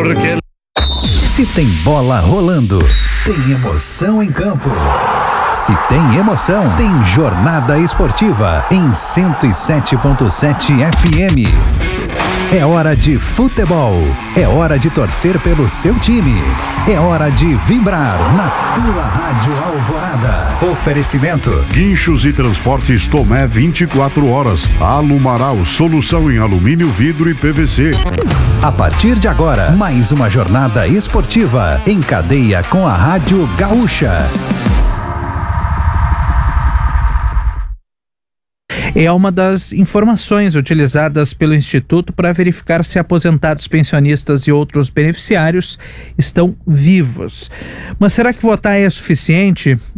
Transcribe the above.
porque... Se tem bola rolando, tem emoção em campo. Se tem emoção, tem Jornada Esportiva em 107.7 FM. É hora de futebol. É hora de torcer pelo seu time. É hora de vibrar na tua Rádio Alvorada. Oferecimento: Guinchos e Transportes Tomé 24 horas. Alumaral, solução em alumínio, vidro e PVC. A partir de agora, mais uma jornada esportiva em cadeia com a Rádio Gaúcha. É uma das informações utilizadas pelo Instituto para verificar se aposentados, pensionistas e outros beneficiários estão vivos. Mas será que votar é suficiente?